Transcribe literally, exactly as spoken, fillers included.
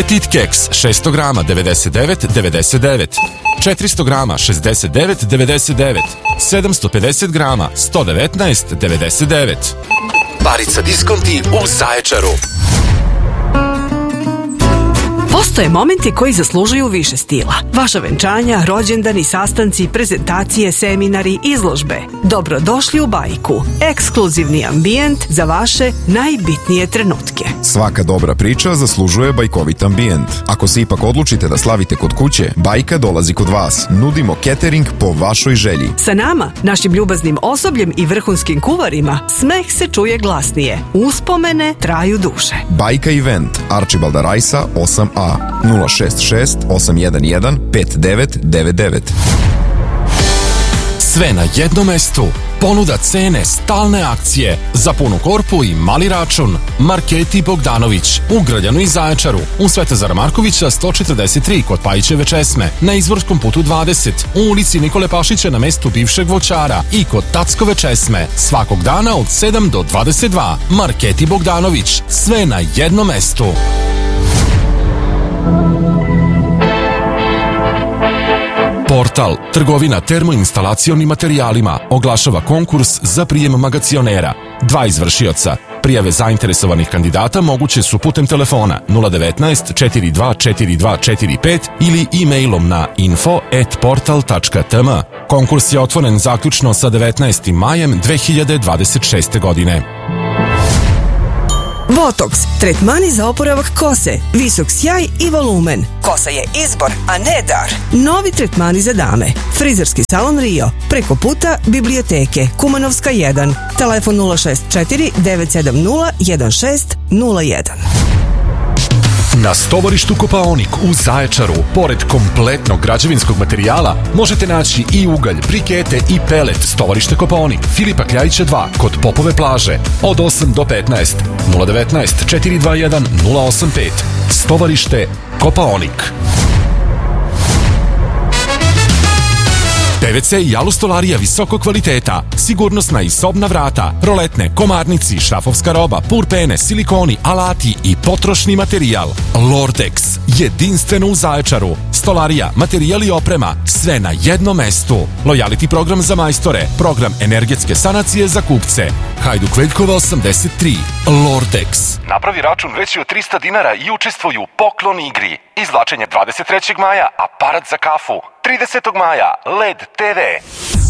Petit keks šesto grama devedeset devet devedeset devet, četiristo grama šezdeset devet devedeset devet, sedamsto pedeset grama sto devetnaest devedeset devet. Barica Diskonti u Zaječaru. Postoje momenti koji zaslužuju više stila. Vaša venčanja, rođendani, sastanci, prezentacije, seminari, izložbe. Dobrodošli u Bajku. Ekskluzivni ambijent za vaše najbitnije trenutke. Svaka dobra priča zaslužuje bajkovit ambijent. Ako se ipak odlučite da slavite kod kuće, Bajka dolazi kod vas. Nudimo catering po vašoj želji. Sa nama, našim ljubaznim osobljem i vrhunskim kuvarima, smeh se čuje glasnije. Uspomene traju duže. Bajka Event, Arčibalda Rajsa osam A, nula šest šest osam jedan jedan pet devet devet devet. Sve na jednom mestu. Ponuda, cene, stalne akcije. Za punu korpu i mali račun. Marketi Bogdanović. U Grljanu i Zaječaru. U Svetozara Markovića sto četrdeset tri kod Pajićeve česme. Na Izvorskom putu dvadeset. U ulici Nikole Pašića na mestu bivšeg voćara. I kod Tackove česme. Svakog dana od sedam do dvadeset dva. Marketi Bogdanović. Sve na jednom mestu. Portal, trgovina termoinstalacionim materijalima, oglašava konkurs za prijem magacionera. Dva izvršioca. Prijave zainteresovanih kandidata moguće su putem telefona nula devetnaest četiri dva četiri dva četiri pet ili e-mailom na info at portal tačka t m. Konkurs je otvoren zaključno sa devetnaestim majem dve hiljade dvadeset šeste. godine. Botox, tretmani za oporavak kose, visok sjaj i volumen. Kosa je izbor, a ne dar. Novi tretmani za dame. Frizerski salon Rio, preko puta biblioteke, Kumanovska jedan. Telefon nula šest četiri devet sedam nula jedan šest nula jedan. Na stovarištu Kopaonik u Zaječaru, pored kompletnog građevinskog materijala, možete naći i ugalj, brikete i pelet. Stovarište Kopaonik, Filipa Kljajića dva, kod Popove plaže, od osam do petnaest, nula devetnaest četiri dva jedan nula osam pet. Stovarište Kopaonik. P V C i alustolarija visokog kvaliteta, sigurnosna i sobna vrata, roletne, komarnici, šrafovska roba, purpene, silikoni, alati i potrošni materijal. Lordex, jedinstveno u Zaječaru. Stolarija, materijal i oprema, sve na jednom mestu. Lojality program za majstore, program energetske sanacije za kupce. Hajduk Veljkova osamdeset tri. Lordex. Napravi račun veći od trista dinara i učestvuj u poklon igri. Izvlačenje dvadeset trećeg maja, aparat za kafu. tridesetog maja, L E D te ve.